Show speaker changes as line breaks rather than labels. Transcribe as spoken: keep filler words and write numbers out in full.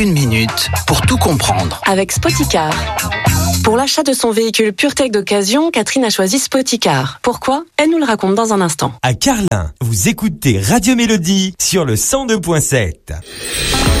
Une minute pour tout comprendre.
Avec Spoticar. Pour l'achat de son véhicule PureTech d'occasion, Catherine a choisi Spoticar. Pourquoi ? Elle nous le raconte dans un instant.
À Carlin, vous écoutez Radio Mélodie sur le cent deux point sept.